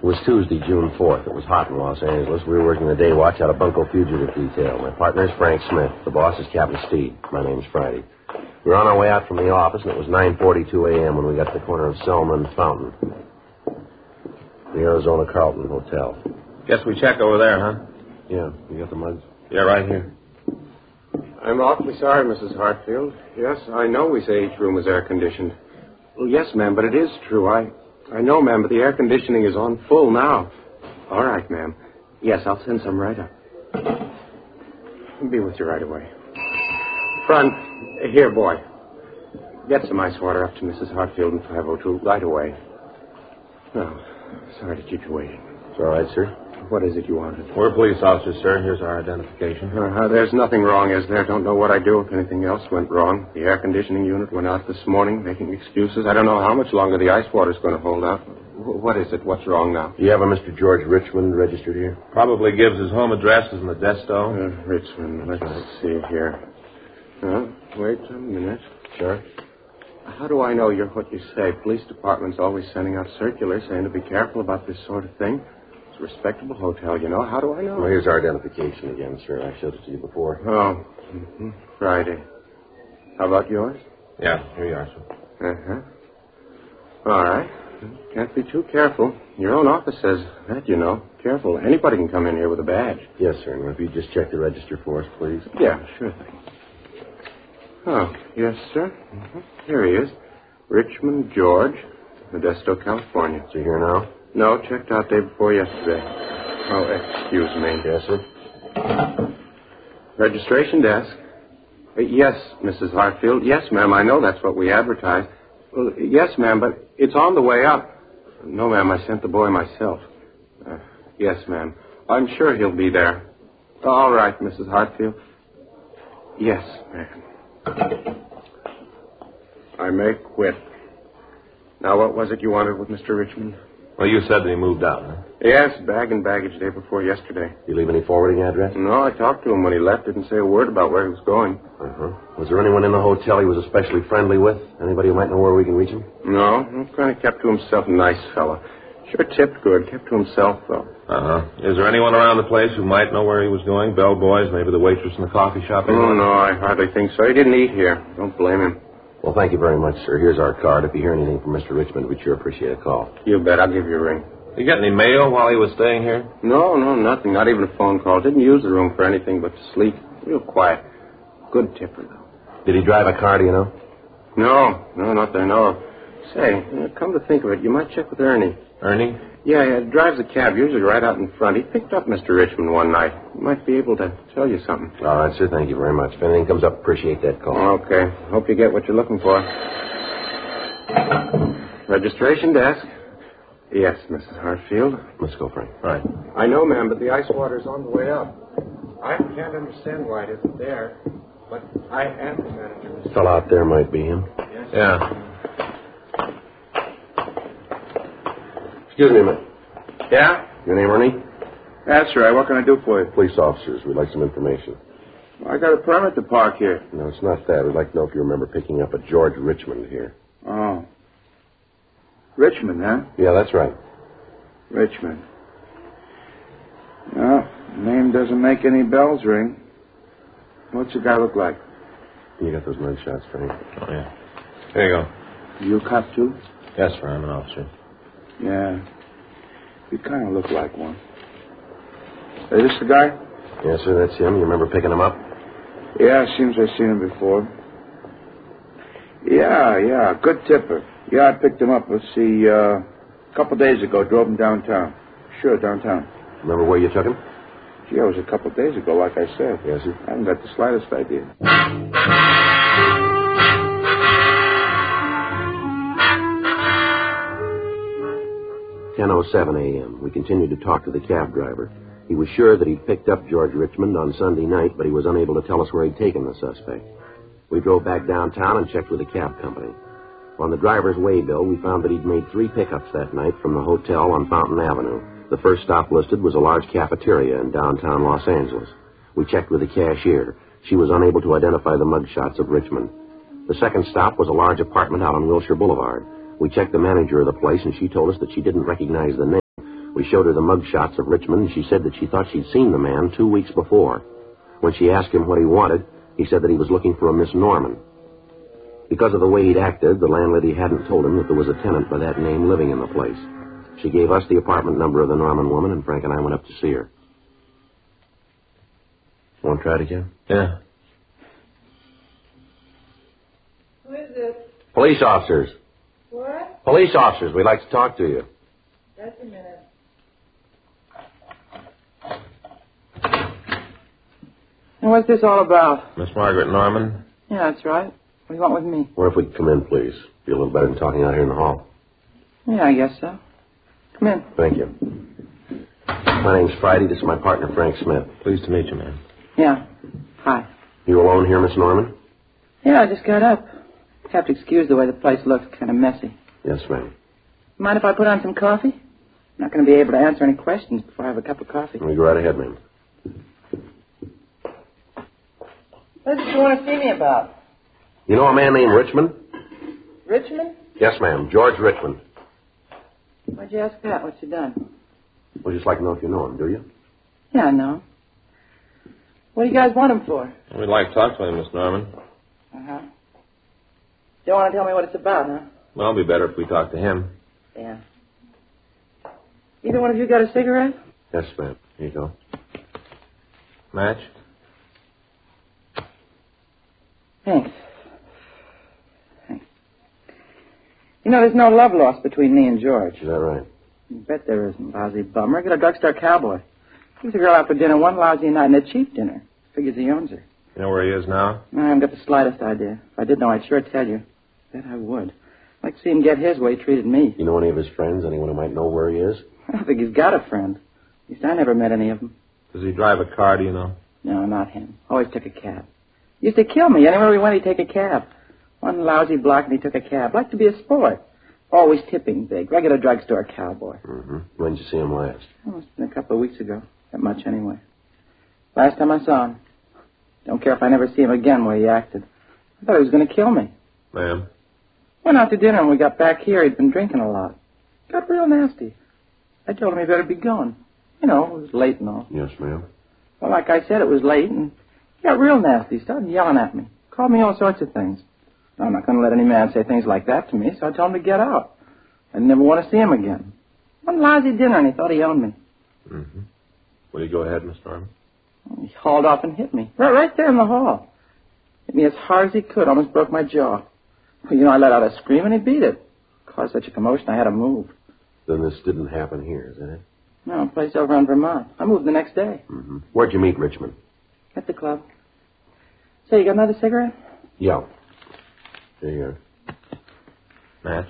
It was Tuesday, June 4th. It was hot in Los Angeles. We were working the day watch out of Bunko Fugitive Detail. My partner is Frank Smith. The boss is Captain Steed. My name's Friday. We were on our way out from the office, and it was 9:42 a.m. when we got to the corner of Selma and Fountain. The Arizona Carlton Hotel. Guess we check over there, huh? Yeah, you got the mugs? Yeah, right here. I'm awfully sorry, Mrs. Hartfield. Yes, I know we say each room is air-conditioned. Well, yes, ma'am, but it is true. I know, ma'am, but the air conditioning is on full now. All right, ma'am. Yes, I'll send some right up. I'll be with you right away. Front, here, boy. Get some ice water up to Mrs. Hartfield in 502 right away. Oh, sorry to keep you waiting. It's all right, sir. What is it you wanted? We're police officers, sir. Here's our identification. There's nothing wrong, is there? Don't know what I'd do if anything else went wrong. The air conditioning unit went out this morning, making excuses. I don't know how much longer the ice water's going to hold out. What is it? What's wrong now? Do you have a Mr. George Richmond registered here? Probably gives his home address as in the desto. Richmond, let's see here. Wait a minute. Sure. How do I know you're what you say? Police department's always sending out circulars saying to be careful about this sort of thing. It's a respectable hotel, you know. How do I know? Well, here's our identification again, sir. I showed it to you before. Oh, Friday. How about yours? Yeah, here you are, sir. All right. Can't be too careful. Your own office says that, you know. Careful. Anybody can come in here with a badge. Yes, sir. And if you just check the register for us, please. Yeah, sure thing. Oh, yes, sir. Here he is. Richmond George, Modesto, California. Is he here now? No, checked out day before yesterday. Oh, excuse me. Yes, sir. Registration desk. Yes, Mrs. Hartfield. Yes, ma'am, I know that's what we advertise. Well, yes, ma'am, but it's on the way up. No, ma'am, I sent the boy myself. Yes, ma'am. I'm sure he'll be there. All right, Mrs. Hartfield. Yes, ma'am. I may quit. Now, what was it you wanted with Mr. Richmond? Well, you said that he moved out, huh? Yes, bag and baggage day before yesterday. You leave any forwarding address? No, I talked to him when he left. Didn't say a word about where he was going. Was there anyone in the hotel he was especially friendly with? Anybody who might know where we can reach him? No, kind of kept to himself. Nice fella. Sure tipped good. Kept to himself, though. Is there anyone around the place who might know where he was going? Bellboys, maybe the waitress in the coffee shop? Oh, no, I hardly think so. He didn't eat here. Don't blame him. Well, thank you very much, sir. Here's our card. If you hear anything from Mr. Richmond, we'd sure appreciate a call. You bet. I'll give you a ring. Did you get any mail while he was staying here? No, nothing. Not even a phone call. Didn't use the room for anything but to sleep. Real quiet. Good tipper, though. Did he drive a car, do you know? No, not that I know of. Say, come to think of it, you might check with Ernie. Ernie? Yeah, drives a cab, usually right out in front. He picked up Mr. Richmond one night. He might be able to tell you something. All right, sir. Thank you very much. If anything comes up, appreciate that call. Okay. Hope you get what you're looking for. Registration desk. Yes, Mrs. Hartfield. Let's go, Frank. Right. I know, ma'am, but the ice water's on the way up. I can't understand why it isn't there, but I am the manager. Fellow out there might be him. Yes. Yeah. Excuse me a minute. Yeah? Your name, Ernie? That's right. What can I do for you? Police officers. We'd like some information. I got a permit to park here. No, it's not that. We'd like to know if you remember picking up a George Richmond here. Oh. Richmond, huh? Yeah, that's right. Richmond. No, name doesn't make any bells ring. What's the guy look like? You got those mug shots, Frank? Oh, yeah. Here you go. You a cop, too? Yes, sir. I'm an officer. Yeah. You kind of look like one. Is this the guy? Yes, sir, that's him. You remember picking him up? Yeah, seems I've seen him before. Yeah, good tipper. Yeah, I picked him up, let's see, a couple days ago. Drove him downtown. Sure, downtown. Remember where you took him? Gee, it was a couple days ago, like I said. Yes, sir. I haven't got the slightest idea. 10:07 a.m. We continued to talk to the cab driver. He was sure that he'd picked up George Richmond on Sunday night, but he was unable to tell us where he'd taken the suspect. We drove back downtown and checked with the cab company. On the driver's waybill, we found that he'd made 3 pickups that night from the hotel on Fountain Avenue. The first stop listed was a large cafeteria in downtown Los Angeles. We checked with the cashier. She was unable to identify the mugshots of Richmond. The second stop was a large apartment out on Wilshire Boulevard. We checked the manager of the place, and she told us that she didn't recognize the name. We showed her the mug shots of Richmond, and she said that she thought she'd seen the man 2 weeks before. When she asked him what he wanted, he said that he was looking for a Miss Norman. Because of the way he'd acted, the landlady hadn't told him that there was a tenant by that name living in the place. She gave us the apartment number of the Norman woman, and Frank and I went up to see her. Want to try it again? Yeah. Who is it? Police officers. What? Police officers. We'd like to talk to you. Just a minute. And what's this all about? Miss Margaret Norman? Yeah, that's right. What do you want with me? Or if we could come in, please. Feel a little better than talking out here in the hall. Yeah, I guess so. Come in. Thank you. My name's Friday. This is my partner, Frank Smith. Pleased to meet you, ma'am. Yeah. Hi. You alone here, Miss Norman? Yeah, I just got up. Have to excuse the way the place looks. Kind of messy. Yes, ma'am. Mind if I put on some coffee? I'm not going to be able to answer any questions before I have a cup of coffee. You go right ahead, ma'am. What did you want to see me about? You know a man named Richmond? Richmond? Yes, ma'am. George Richmond. Why'd you ask that? What's he done? We'd just like to know if you know him, do you? Yeah, I know. What do you guys want him for? We'd like to talk to him, Miss Norman. Uh-huh. Don't want to tell me what it's about, huh? Well, it'll be better if we talk to him. Yeah. Either one of you got a cigarette? Yes, ma'am. Here you go. Match? Thanks. Thanks. You know, there's no love lost between me and George. Is that right? You bet there isn't, lousy bummer. Get a drugstore cowboy. Takes a girl out for dinner one lousy night, and a cheap dinner. Figures he owns her. You know where he is now? I haven't got the slightest idea. If I did know, I'd sure tell you. Bet I would. I'd like to see him get his way he treated me. You know any of his friends? Anyone who might know where he is? I don't think he's got a friend. At least I never met any of them. Does he drive a car, do you know? No, not him. Always took a cab. Used to kill me. Anywhere we went, he'd take a cab. One lousy block, and he took a cab. Liked to be a sport. Always tipping big. Regular drugstore cowboy. Mm-hmm. When did you see him last? Oh, it's been a couple of weeks ago. That much, anyway. Last time I saw him. Don't care if I never see him again the way he acted. I thought he was going to kill me. Ma'am? Went out to dinner, and we got back here. He'd been drinking a lot. Got real nasty. I told him he better be going. You know, it was late and all. Yes, ma'am. Well, like I said, it was late, and he got real nasty. Started yelling at me. Called me all sorts of things. I'm not going to let any man say things like that to me, so I told him to get out. I never want to see him again. One lousy dinner, and he thought he owned me. Mm-hmm. Will you go ahead, Miss Norman? He hauled off and hit me. Right there in the hall. Hit me as hard as he could. Almost broke my jaw. Well, you know, I let out a scream, and he beat it. Caused such a commotion, I had to move. Then this didn't happen here, is it? No, a place over in Vermont. I moved the next day. Mm-hmm. Where'd you meet Richmond? At the club. Say, you got another cigarette? Yeah. There you are. Match?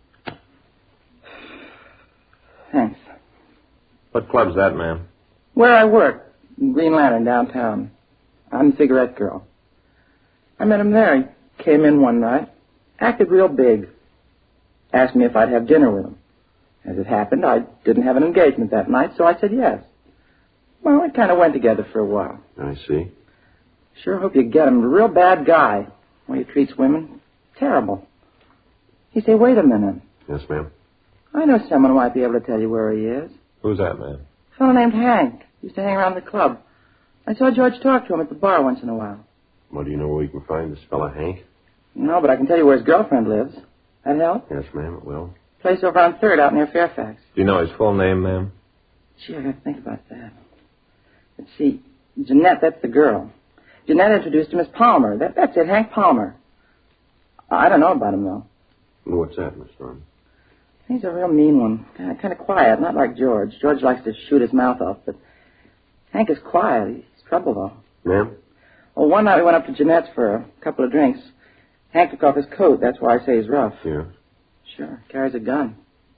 Thanks. What club's that, ma'am? Where I work. In Green Lantern, downtown. I'm the cigarette girl. I met him there. He came in one night. Acted real big. Asked me if I'd have dinner with him. As it happened, I didn't have an engagement that night, so I said yes. Well, we kind of went together for a while. I see. Sure hope you get him. A real bad guy. The way he treats women. Terrible. He said, wait a minute. Yes, ma'am. I know someone who might be able to tell you where he is. Who's that, ma'am? A fellow named Hank. Used to hang around the club. I saw George talk to him at the bar once in a while. Well, do you know where we can find this fella, Hank? No, but I can tell you where his girlfriend lives. That help? Yes, ma'am, it will. Place over on 3rd out near Fairfax. Do you know his full name, ma'am? Gee, I gotta think about that. Let's see. Jeanette, that's the girl. Jeanette introduced him as Palmer. That's it, Hank Palmer. I don't know about him, though. What's that, Miss Norman? He's a real mean one. Kind of quiet, not like George. George likes to shoot his mouth off, but Hank is quiet. He's trouble, though. Ma'am? Well, one night we went up to Jeanette's for a couple of drinks. Hank took off his coat. That's why I say he's rough. Yeah. Sure. Carries a gun.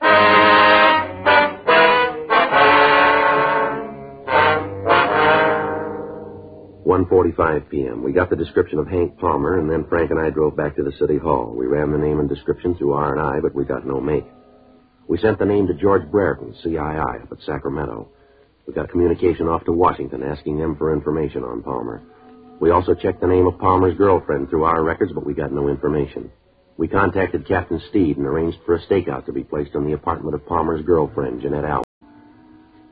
1:45 p.m. We got the description of Hank Palmer, and then Frank and I drove back to the city hall. We ran the name and description through R&I, but we got no make. We sent the name to George Brereton, CII, up at Sacramento. We got communication off to Washington asking them for information on Palmer. We also checked the name of Palmer's girlfriend through our records, but we got no information. We contacted Captain Steed and arranged for a stakeout to be placed on the apartment of Palmer's girlfriend, Jeanette Allen.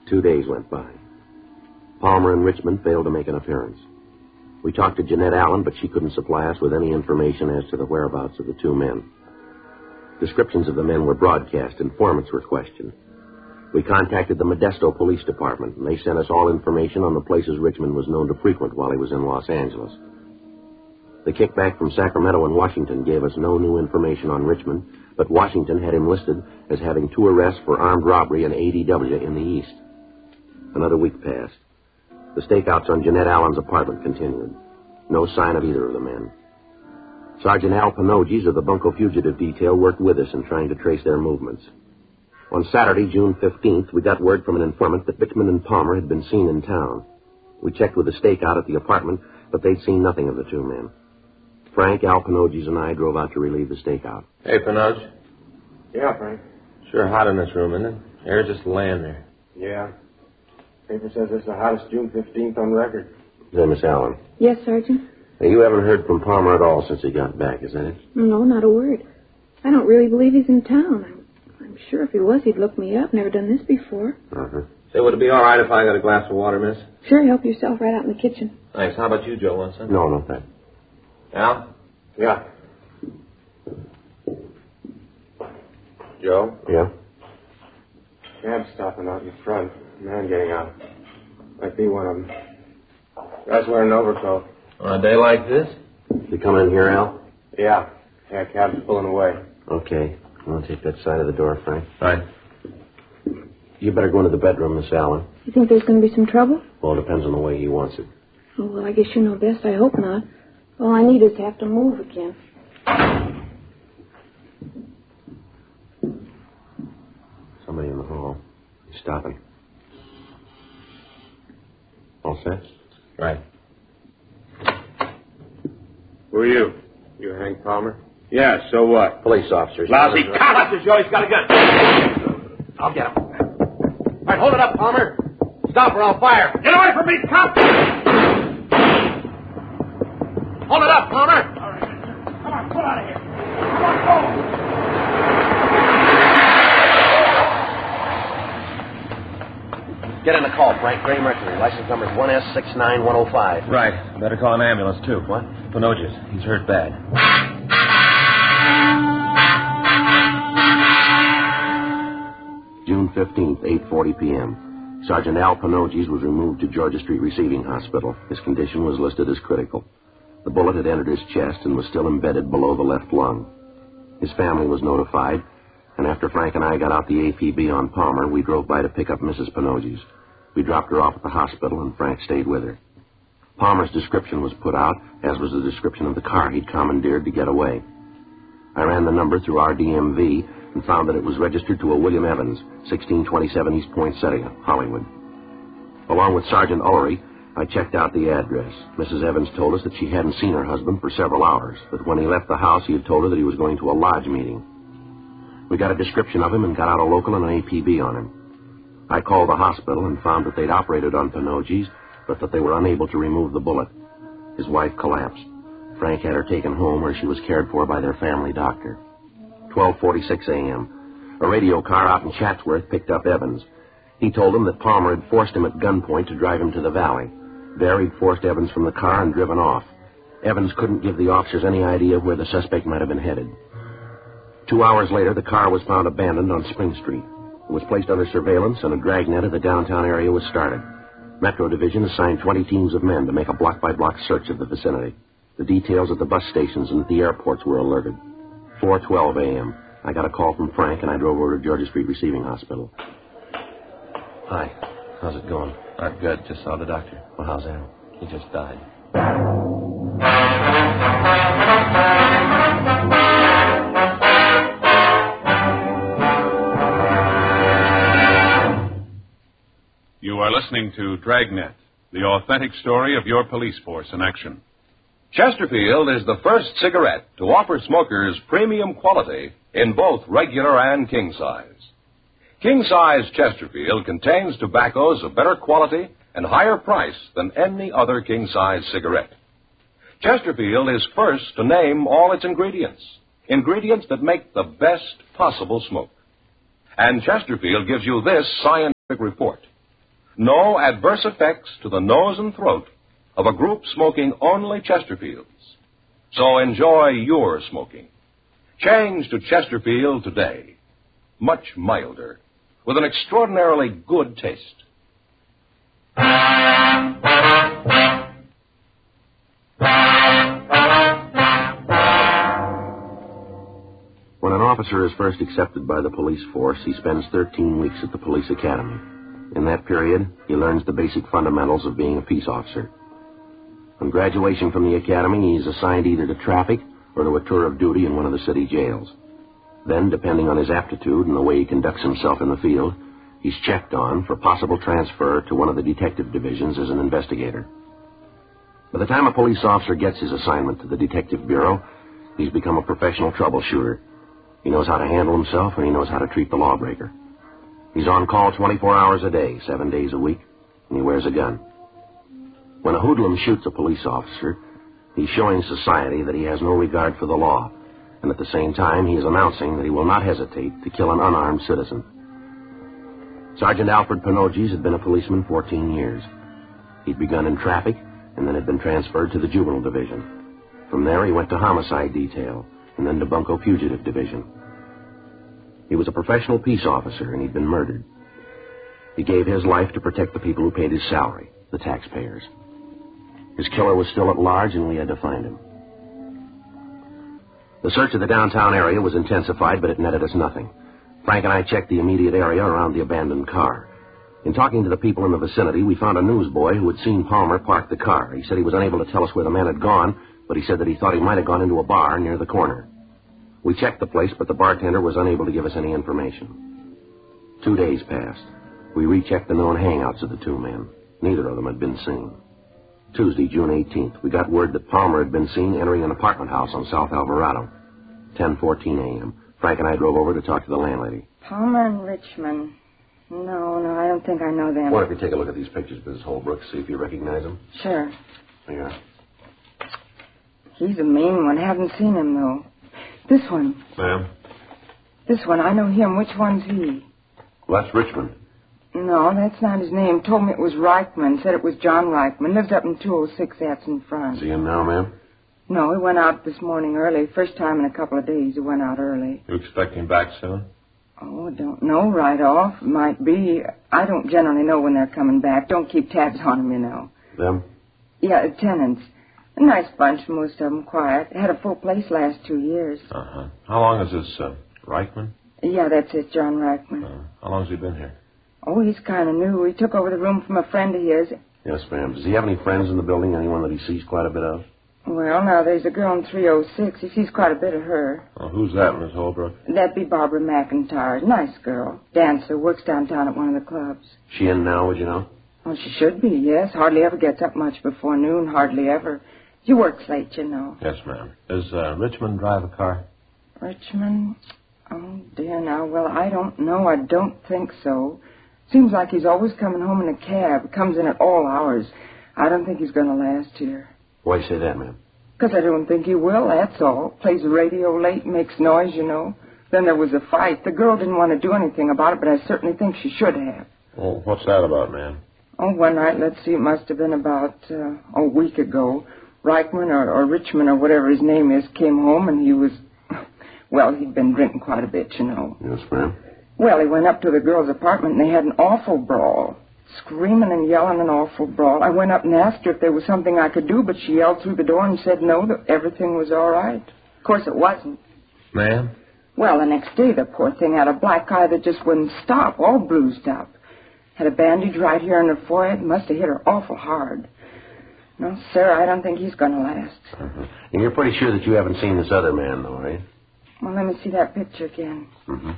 2 days went by. Palmer and Richmond failed to make an appearance. We talked to Jeanette Allen, but she couldn't supply us with any information as to the whereabouts of the two men. Descriptions of the men were broadcast. Informants were questioned. We contacted the Modesto Police Department, and they sent us all information on the places Richmond was known to frequent while he was in Los Angeles. The kickback from Sacramento and Washington gave us no new information on Richmond, but Washington had him listed as having 2 arrests for armed robbery and ADW in the East. Another week passed. The stakeouts on Jeanette Allen's apartment continued. No sign of either of the men. Sergeant Al Panoges of the Bunko Fugitive Detail worked with us in trying to trace their movements. On Saturday, June 15th, we got word from an informant that Richmond and Palmer had been seen in town. We checked with the stakeout at the apartment, but they'd seen nothing of the two men. Frank, Al Panoges, and I drove out to relieve the stakeout. Hey, Panoge. Yeah, Frank. Sure hot in this room, isn't it? Air's just laying there. Yeah. Paper says it's the hottest June 15th on record. Is that Miss Allen? Yes, Sergeant. Now, you haven't heard from Palmer at all since he got back, is that it? No, not a word. I don't really believe he's in town. I'm sure if he was, he'd look me up. Never done this before. Uh-huh. Say, would it be all right if I got a glass of water, miss? Sure, help yourself right out in the kitchen. Thanks. How about you, Joe? Want some? No, no, thanks. Al? Yeah. Joe? Yeah? Cab's stopping out in front. Man getting out. Might be one of them. Guy's wearing an overcoat. On a day like this? You come in here, Al? Yeah. Yeah, cab's pulling away. Okay. I'll take that side of the door, Frank. Right. You better go into the bedroom, Miss Allen. You think there's going to be some trouble? Well, it depends on the way he wants it. Oh, well, I guess you know best. I hope not. All I need is to have to move again. Somebody in the hall. He's stopping. All set? Right. Who are you? You Hank Palmer? Yeah, so what? Police officers. Lousy cop! Joe, he's got a gun. I'll get him. All right, hold it up, Palmer. Stop or I'll fire. Get away from me, cop! Hold it up, Palmer. All right. Come on, pull out of here. Come on, go. Get in the call, Frank. Gray Mercury. License number is 1S69105. Right. Better call an ambulance, too. What? Panoges. He's hurt bad. June 15th, 8:40 p.m. Sergeant Al Panoges was removed to Georgia Street Receiving Hospital. His condition was listed as critical. The bullet had entered his chest and was still embedded below the left lung. His family was notified, and after Frank and I got out the APB on Palmer, we drove by to pick up Mrs. Panoges. We dropped her off at the hospital, and Frank stayed with her. Palmer's description was put out, as was the description of the car he'd commandeered to get away. I ran the number through RDMV and found that it was registered to a William Evans, 1627 East Poinsettia, Hollywood. Along with Sergeant Ullery, I checked out the address. Mrs. Evans told us that she hadn't seen her husband for several hours, but when he left the house, he had told her that he was going to a lodge meeting. We got a description of him and got out a local and an APB on him. I called the hospital and found that they'd operated on Panoges, but that they were unable to remove the bullet. His wife collapsed. Frank had her taken home where she was cared for by their family doctor. 12:46 a.m. A radio car out in Chatsworth picked up Evans. He told them that Palmer had forced him at gunpoint to drive him to the valley. There he'd forced Evans from the car and driven off. Evans couldn't give the officers any idea of where the suspect might have been headed. 2 hours later, the car was found abandoned on Spring Street. It was placed under surveillance, and a dragnet of the downtown area was started. Metro Division assigned 20 teams of men to make a block-by-block search of the vicinity. The details at the bus stations and at the airports were alerted. 4:12 a.m. I got a call from Frank, and I drove over to Georgia Street Receiving Hospital. Hi. How's it going? Not good. Just saw the doctor. Well, how's that? He just died. You are listening to Dragnet, the authentic story of your police force in action. Chesterfield is the first cigarette to offer smokers premium quality in both regular and king size. King-size Chesterfield contains tobaccos of better quality and higher price than any other king-size cigarette. Chesterfield is first to name all its ingredients that make the best possible smoke. And Chesterfield gives you this scientific report. no adverse effects to the nose and throat of a group smoking only Chesterfields. So enjoy your smoking. Change to Chesterfield today. Much milder, with an extraordinarily good taste. When an officer is first accepted by the police force, he spends 13 weeks at the police academy. In that period, he learns the basic fundamentals of being a peace officer. On graduation from the academy, he is assigned either to traffic or to a tour of duty in one of the city jails. Then, depending on his aptitude and the way he conducts himself in the field, he's checked on for possible transfer to one of the detective divisions as an investigator. By the time a police officer gets his assignment to the detective bureau, he's become a professional troubleshooter. He knows how to handle himself, and he knows how to treat the lawbreaker. He's on call 24 hours a day, 7 days a week, and he wears a gun. When a hoodlum shoots a police officer, he's showing society that he has no regard for the law, and at the same time, he is announcing that he will not hesitate to kill an unarmed citizen. Sergeant Alfred Panoges had been a policeman 14 years. He'd begun in traffic, and then had been transferred to the juvenile division. From there, he went to homicide detail, and then to bunco fugitive division. He was a professional peace officer, and he'd been murdered. He gave his life to protect the people who paid his salary, the taxpayers. His killer was still at large, and we had to find him. The search of the downtown area was intensified, but it netted us nothing. Frank and I checked the immediate area around the abandoned car. In talking to the people in the vicinity, we found a newsboy who had seen Palmer park the car. He said he was unable to tell us where the man had gone, but he said that he thought he might have gone into a bar near the corner. We checked the place, but the bartender was unable to give us any information. 2 days passed. We rechecked the known hangouts of the two men. Neither of them had been seen. Tuesday, June 18th, we got word that Palmer had been seen entering an apartment house on South Alvarado. 10:14 a.m. Frank and I drove over to talk to the landlady. Palmer and Richmond. No, I don't think I know them. Why don't you take a look at these pictures, Mrs. Holbrook, see if you recognize them? Sure. There you are. He's a mean one. Haven't seen him, though. This one. Ma'am? This one. I know him. Which one's he? Well, that's Richmond. No, that's not his name. Told me it was Reichman. Said it was John Reichman. Lives up in 206 Atson Front. See him now, ma'am? No, he went out this morning early. First time in a couple of days he went out early. You expect him back soon? Oh, I don't know right off. Might be. I don't generally know when they're coming back. Don't keep tabs on them, you know. Them? Yeah, tenants. A nice bunch, most of them quiet. Had a full place last 2 years. Uh-huh. How long is this, Reichman? Yeah, that's it, John Reichman. How long has he been here? Oh, he's kind of new. He took over the room from a friend of his. Yes, ma'am. Does he have any friends in the building? Anyone that he sees quite a bit of? Well, now, there's a girl in 306. He sees quite a bit of her. Oh, who's that, Miss Holbrook? That'd be Barbara McIntyre. Nice girl. Dancer. Works downtown at one of the clubs. She in now, would you know? Well, she should be, yes. Hardly ever gets up much before noon. Hardly ever. She works late, you know. Yes, ma'am. Does Richmond drive a car? Richmond? Oh, dear, now. Well, I don't know. I don't think so. Seems like he's always coming home in a cab. Comes in at all hours. I don't think he's going to last here. Why do you say that, ma'am? Because I don't think he will, that's all. Plays the radio late, makes noise, you know. Then there was a fight. The girl didn't want to do anything about it, but I certainly think she should have. Oh, what's that about, ma'am? Oh, one night, let's see, it must have been about a week ago. Reichman or Richmond or whatever his name is came home, and he was, well, he'd been drinking quite a bit, you know. Yes, ma'am. Well, he went up to the girl's apartment, and they had an awful brawl. Screaming and yelling, an awful brawl. I went up and asked her if there was something I could do, but she yelled through the door and said no, that everything was all right. Of course, it wasn't. Ma'am? Well, the next day, the poor thing had a black eye that just wouldn't stop, all bruised up. Had a bandage right here on her forehead. Must have hit her awful hard. No, sir, I don't think he's going to last. Mm-hmm. And you're pretty sure that you haven't seen this other man, though, right? Well, let me see that picture again. Mm-hmm.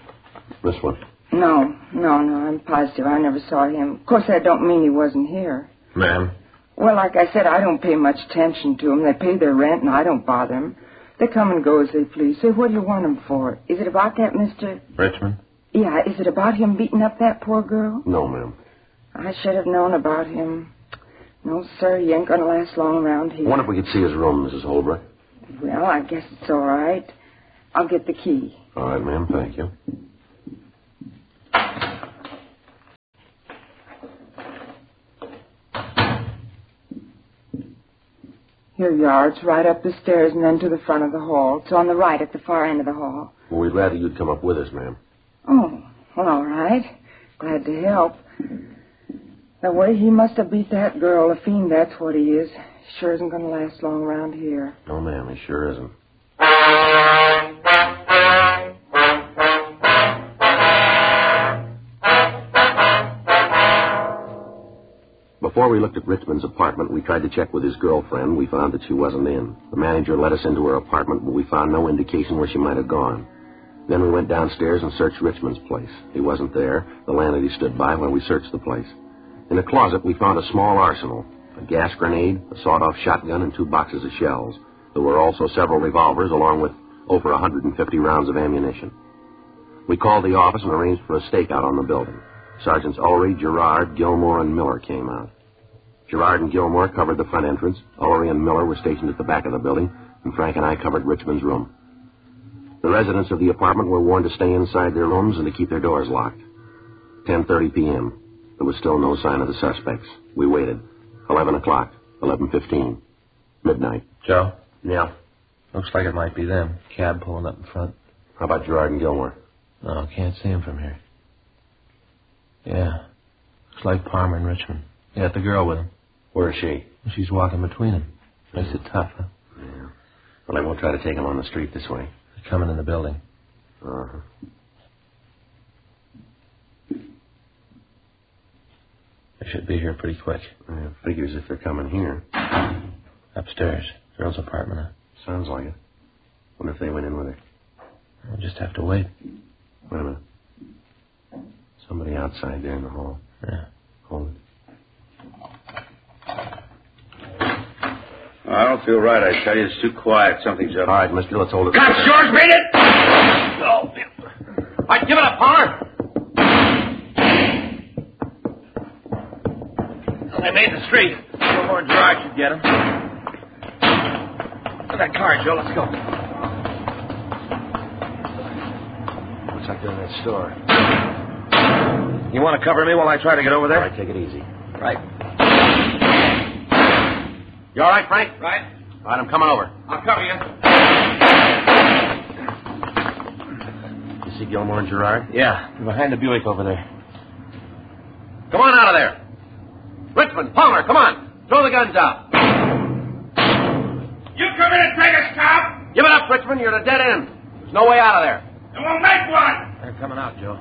This one? No, I'm positive I never saw him. Of course, that don't mean he wasn't here. Ma'am? Well, like I said, I don't pay much attention to them. They pay their rent, and I don't bother them. They come and go as they please. Say, what do you want them for? Is it about that Mr. Richmond? Yeah, is it about him beating up that poor girl? No, ma'am. I should have known about him. No, sir, he ain't going to last long around here. I wonder if we could see his room, Mrs. Holbrook. Well, I guess it's all right. I'll get the key. All right, ma'am. Thank you. Here you are. It's right up the stairs and then to the front of the hall. It's on the right at the far end of the hall. Well, we'd rather you'd come up with us, ma'am. Oh, well, all right. Glad to help. The way he must have beat that girl, a fiend, that's what he is. Sure isn't going to last long around here. No, ma'am, he sure isn't. Before we looked at Richmond's apartment, we tried to check with his girlfriend. We found that she wasn't in. The manager let us into her apartment, but we found no indication where she might have gone. Then we went downstairs and searched Richmond's place. He wasn't there. The landlady stood by while we searched the place. In a closet, we found a small arsenal, a gas grenade, a sawed-off shotgun, and 2 boxes of shells. There were also several revolvers, along with over 150 rounds of ammunition. We called the office and arranged for a stakeout on the building. Sergeants Ullery, Gerard, Gilmore, and Miller came out. Gerard and Gilmore covered the front entrance. Ullery and Miller were stationed at the back of the building, and Frank and I covered Richmond's room. The residents of the apartment were warned to stay inside their rooms and to keep their doors locked. 10:30 p.m. There was still no sign of the suspects. We waited. 11 o'clock, 11:15, midnight. Joe? Yeah? Looks like it might be them. Cab pulling up in front. How about Gerard and Gilmore? No, can't see him from here. Yeah. Looks like Palmer and Richmond. Yeah, the girl with him. Where is she? She's walking between them. Makes it tough, huh? Yeah. Well, I won't try to take him on the street this way. They're coming in the building. Uh-huh. They should be here pretty quick. Yeah, figures if they're coming here. Upstairs. Girl's apartment, huh? Sounds like it. Wonder if they went in with her. We'll just have to wait. Wait a minute. Somebody outside there in the hall. Yeah. Hold it. I don't feel right, I tell you. It's too quiet. Something's up. All right, mister, let's hold it. Cops, George made it! Oh. All right, give it up, Palmer. Well, they made the street. Gilmore and Gerard should get him. Get that car, Joe. Let's go. Looks like they're in that store. You want to cover me while I try to get over there? All right, take it easy. Right. You all right, Frank? Right. All right, I'm coming over. I'll cover you. You see Gilmore and Gerard? Yeah, they're behind the Buick over there. Come on out of there. Richmond, Palmer, come on. Throw the guns out. You come in and take us, cop. Give it up, Richmond. You're at a dead end. There's no way out of there. And we'll make one. They're coming out, Joe.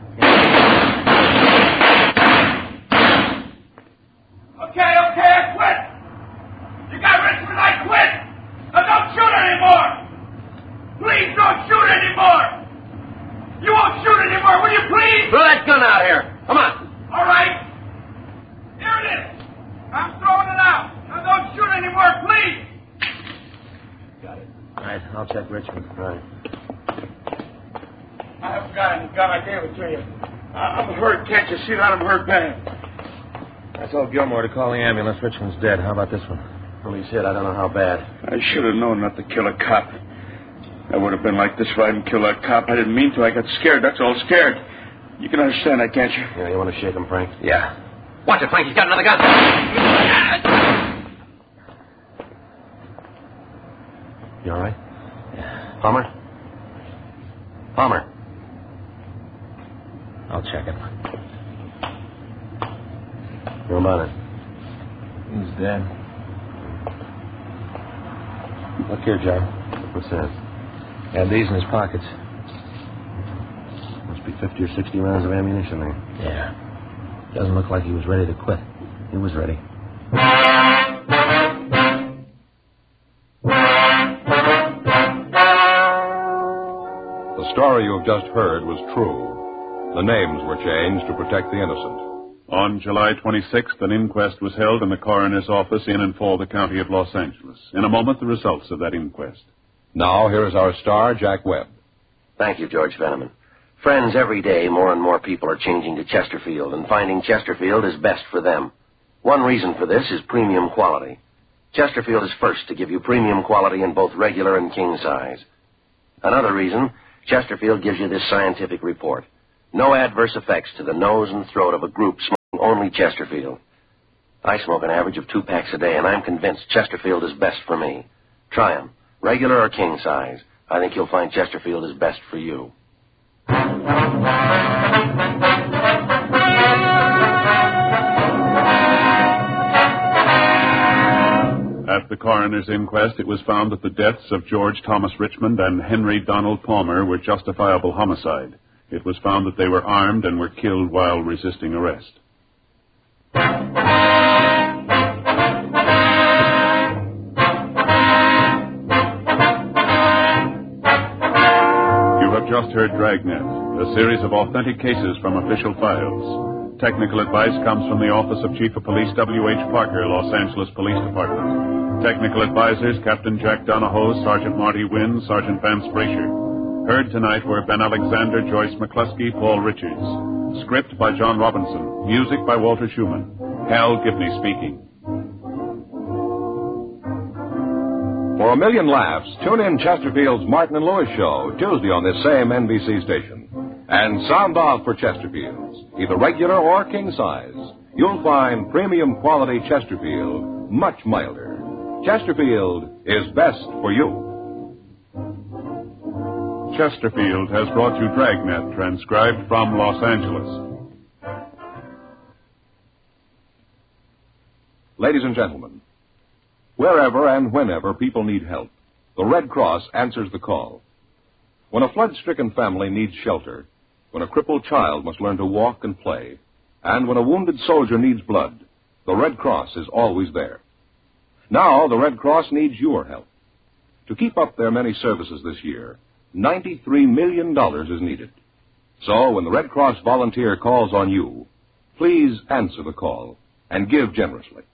Okay, I quit. You got Richmond, I quit. Now don't shoot anymore. Please don't shoot anymore. You won't shoot anymore, will you please? Throw that gun out here. Come on. All right. Here it is. I'm throwing it out. Now don't shoot anymore, please. Got it. All right, I'll check Richmond. Right. I haven't got any gun. I gave it to you. I'm hurt. Can't you see that I'm hurt bad? I told Gilmore to call the ambulance. Richmond's dead. How about this one? Well, he's hit. I don't know how bad. I should have known not to kill a cop. I would have been like this if I hadn't killed that cop. I didn't mean to. I got scared. That's all, scared. You can understand that, can't you? Yeah, you want to shake him, Frank? Yeah. Watch it, Frank. He's got another gun. You all right? Yeah. Palmer? Palmer. I'll check him. How about it? He's dead. Look here, John. What's that? Had these in his pockets. Must be 50 or 60 rounds of ammunition there. Yeah. Doesn't look like he was ready to quit. He was ready. The story you have just heard was true. The names were changed to protect the innocent. On July 26th, an inquest was held in the coroner's office in and for the county of Los Angeles. In a moment, the results of that inquest. Now, here is our star, Jack Webb. Thank you, George Veneman. Friends, every day more and more people are changing to Chesterfield, and finding Chesterfield is best for them. One reason for this is premium quality. Chesterfield is first to give you premium quality in both regular and king size. Another reason, Chesterfield gives you this scientific report. No adverse effects to the nose and throat of a group smoking only Chesterfield. I smoke an average of 2 packs a day, and I'm convinced Chesterfield is best for me. Try 'em, regular or king size. I think you'll find Chesterfield is best for you. At the coroner's inquest, it was found that the deaths of George Thomas Richmond and Henry Donald Palmer were justifiable homicide. It was found that they were armed and were killed while resisting arrest. You have just heard Dragnet, a series of authentic cases from official files. Technical advice comes from the Office of Chief of Police W.H. Parker, Los Angeles Police Department. Technical advisors Captain Jack Donahoe, Sergeant Marty Wynn, Sergeant Vance Brasher. Heard tonight were Ben Alexander, Joyce McCluskey, Paul Richards. Script by John Robinson. Music by Walter Schumann. Hal Gibney speaking. For a million laughs, tune in Chesterfield's Martin and Lewis show Tuesday on this same NBC station. And sound off for Chesterfield's, either regular or king size. You'll find premium quality Chesterfield much milder. Chesterfield is best for you. Chesterfield has brought you Dragnet, transcribed from Los Angeles. Ladies and gentlemen, wherever and whenever people need help, the Red Cross answers the call. When a flood-stricken family needs shelter, when a crippled child must learn to walk and play, and when a wounded soldier needs blood, the Red Cross is always there. Now, the Red Cross needs your help. To keep up their many services this year, $93 million is needed. So, when the Red Cross volunteer calls on you, please answer the call and give generously.